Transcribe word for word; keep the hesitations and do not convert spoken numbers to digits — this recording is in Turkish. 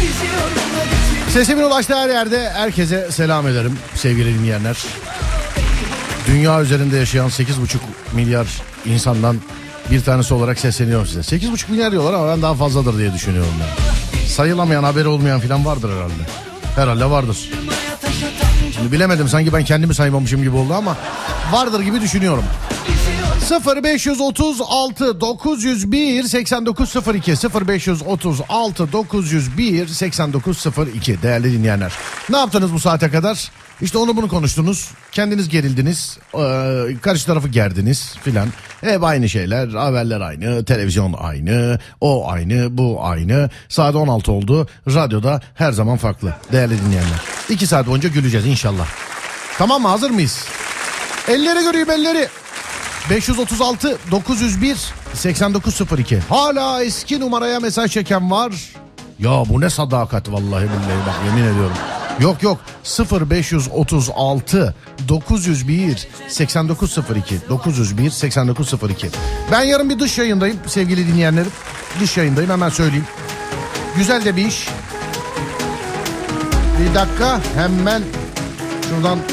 Sesimin ulaştığı her yerde herkese selam ederim sevgili dinleyenler. Dünya üzerinde yaşayan sekiz buçuk milyar insandan bir tanesi olarak sesleniyorum size. sekiz buçuk milyar diyorlar ama ben daha fazladır diye düşünüyorum ben. Sayılamayan, haberi olmayan falan vardır herhalde. Herhalde vardır. Şimdi bilemedim, sanki ben kendimi saymamışım gibi oldu ama vardır gibi düşünüyorum. sıfır beş otuz altı dokuz yüz bir seksen dokuz sıfır iki sıfır beş otuz altı dokuz yüz bir seksen dokuz sıfır iki değerli dinleyenler. Ne yaptınız bu saate kadar? İşte onu bunu konuştunuz. Kendiniz gerildiniz. Ee, karşı tarafı gerdiniz filan. Hep aynı şeyler. Haberler aynı. Televizyon aynı. O aynı. Bu aynı. Saat on altı oldu. Radyoda her zaman farklı. Değerli dinleyenler. iki saat boyunca güleceğiz inşallah. Tamam mı? Hazır mıyız? Elleri göreyim, elleri. beş otuz altı dokuz yüz bir seksen dokuz sıfır iki. Hala eski numaraya mesaj çeken var. Ya bu ne sadakat vallahi billahi, bak yemin ediyorum. Yok yok, sıfır beş otuz altı dokuz yüz bir seksen dokuz sıfır iki dokuz yüz bir seksen dokuz sıfır iki. Ben yarın bir dış yayındayım sevgili dinleyenlerim. Dış yayındayım, hemen söyleyeyim. Güzel de bir iş. Bir dakika, hemen şuradan